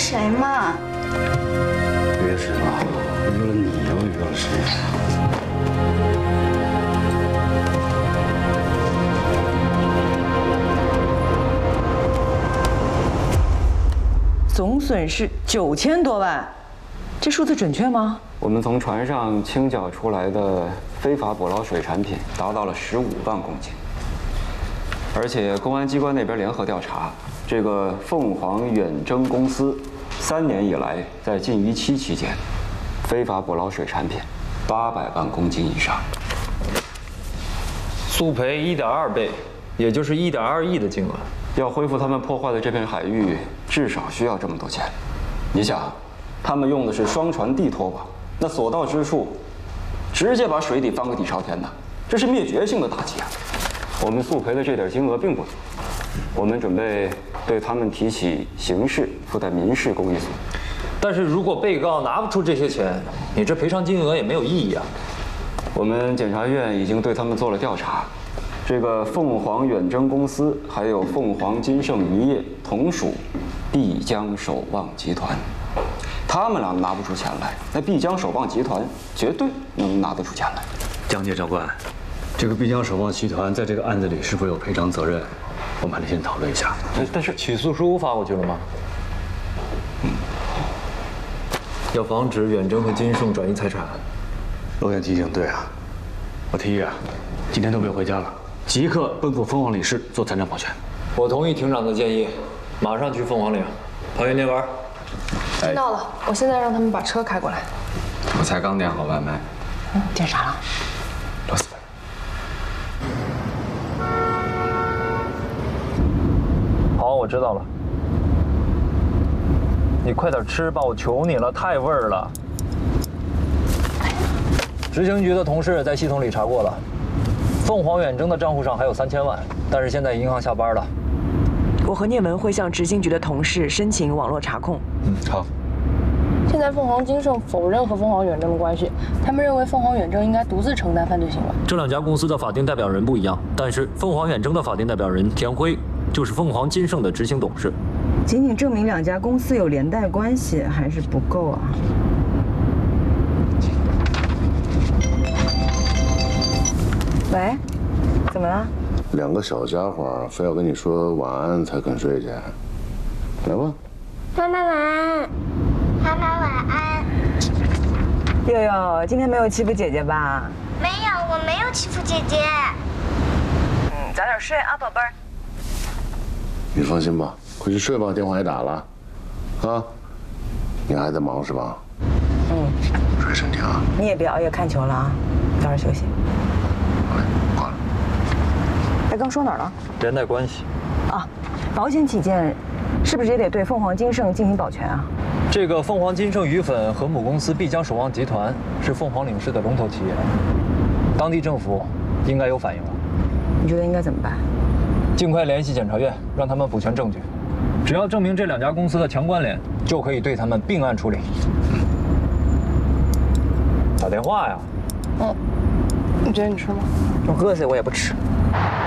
谁嘛？ 约谁了？约了你，又约了谁？ 总损失9000多万，这数字准确吗？ 我们从船上清缴出来的非法捕捞水产品达到了15万公斤，而且公安机关那边联合调查，这个凤凰远征公司3年以来在禁渔期期间，非法捕捞水产品800万公斤以上， 速赔1.2倍，也就是1.2亿的金额。 要恢复他们破坏的这片海域，至少需要这么多钱。你想，他们用的是双船地拖网，那所到之处，直接把水底翻个底朝天的，这是灭绝性的打击啊！我们速赔的这点金额并不足，我们准备对他们提起刑事附带民事公益诉。 但是如果被告拿不出这些钱，你这赔偿金额也没有意义啊。 我们检察院已经对他们做了调查。这个凤凰远征公司还有凤凰金盛渔业同属必江守望集团，他们俩拿不出钱来，那必江守望集团绝对能拿得出钱来。 江检察官，这个必江守望集团在这个案子里是否有赔偿责任？我们还得先讨论一下。 但是起诉书发过去了吗？要防止远征和金盛转移财产。 罗远提醒对啊，我提议啊，今天都别回家了。即刻奔赴凤凰岭市做财产保全。 我同意庭长的建议，马上去凤凰岭。庞元年玩。 听到了，我现在让他们把车开过来。 我才刚点好外卖。 点啥了？ 螺蛳粉。 好，我知道了。你快点吃吧，我求你了，太味儿了。执行局的同事在系统里查过了。凤凰远征的账户上还有3000万，但是现在银行下班了。 我和聂文会向执行局的同事申请网络查控。 好。 现在凤凰金盛否认和凤凰远征的关系，他们认为凤凰远征应该独自承担犯罪行为。 这2家公司的法定代表人不一样，但是凤凰远征的法定代表人田辉就是凤凰金盛的执行董事。 仅仅证明2家公司有连带关系还是不够啊。喂，怎么了 ？2个小家伙非要跟你说晚安才肯睡去，来吧。 妈妈晚安，妈妈晚安。 悠悠，今天没有欺负姐姐吧？ 没有，我没有欺负姐姐。 早点睡啊，宝贝儿。 你放心吧，快去睡吧，电话也打了，啊，你还在忙是吧？注意身体啊。 你也别熬夜看球了啊，早点休息。 好嘞，挂了。 哎，刚说哪儿了？ 连带关系。 啊，保险起见，是不是也得对凤凰金盛进行保全啊？ 这个凤凰金盛鱼粉和母公司必江守望集团是凤凰岭市的龙头企业，当地政府应该有反应了。 你觉得应该怎么办？ 尽快联系检察院，让他们补全证据。只要证明这2家公司的强关联，就可以对他们并案处理。打电话呀。 你觉得你吃吗？ 我饿死我也不吃。